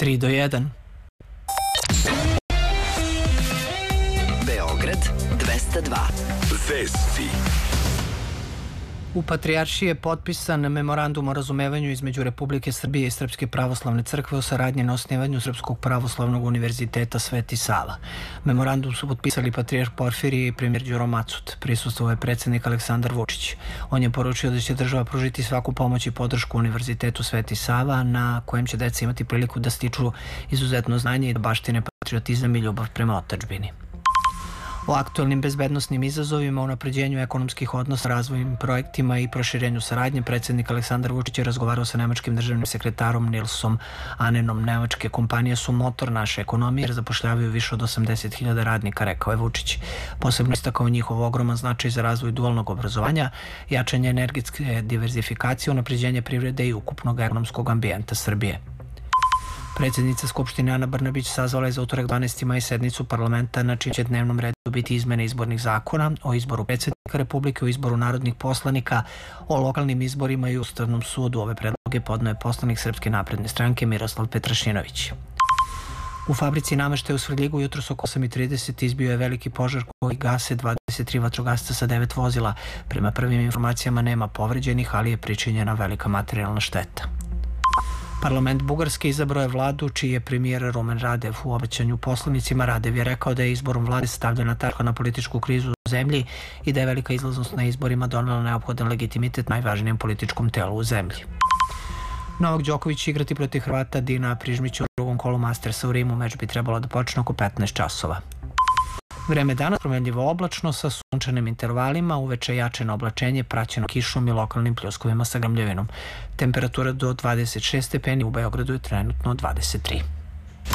3-1. Beograd 202. Vesti. U Patrijaršiji je potpisan memorandum o razumevanju između Republike Srbije i Srpske pravoslavne crkve o saradnji na osnivanju Srpskog pravoslavnog univerziteta Sveti Sava. Memorandum su potpisali patrijarh Porfirije i premijer Đuro Macut. Prisustvovao je predsjednik Aleksandar Vučić. On je poručio da će država pružiti svaku pomoć i podršku Univerzitetu Sveti Sava, na kojem će deca imati priliku da stiču izuzetno znanje i da baštine patriotizam i ljubav prema otadžbini. O aktualnim bezbednosnim izazovima, unapređenju ekonomskih odnosa, razvojnim projektima i proširenju saradnje predsjednik Aleksandar Vučić je razgovarao sa nemačkim državnim sekretarom Nilsom Anenom. Nemačke kompanije su motor naše ekonomije jer zapošljavaju više od 80.000 radnika, rekao je Vučić. Posebno istakao njihov ogroman značaj za razvoj dualnog obrazovanja, jačanje energetske diverzifikacije, unapređenje privrede i ukupnog ekonomskog ambijenta Srbije. Predsjednica Skupštine Ana Brnabić sazvala je za utorak 12. maj sednicu parlamenta na čijem će dnevnom redu biti izmene izbornih zakona, o izboru predsjednika Republike, o izboru narodnih poslanika, o lokalnim izborima i Ustavnom sudu. Ove predloge podneo je poslanik Srpske napredne stranke Miroslav Petrašinović. U fabrici nameštaja u Svrljigu jutros oko 8:30 izbio je veliki požar koji gase 23 vatrogasca sa 9 vozila. Prema prvim informacijama nema povređenih, ali je pričinjena velika materijalna šteta. Parlament Bugarske izabrao je vladu čiji je premijer Rumen Radev. U obraćanju poslanicima Radev je rekao da je izborom vlade stavljena tačka na političku krizu u zemlji i da je velika izlaznost na izborima donela neophodan legitimitet najvažnijem političkom telu u zemlji. Novak Đoković će igrati protiv Hrvata Dina Prižmića u drugom kolu Mastersa u Rimu. Meč bi trebalo da počne oko 15 časova. Vreme danas promenljivo oblačno sa sunčanim intervalima, uveče jačeno oblačenje praćeno kišom i lokalnim pljuskovima sa grmljavinom. Temperatura do 26 stepeni, u Beogradu je trenutno 23.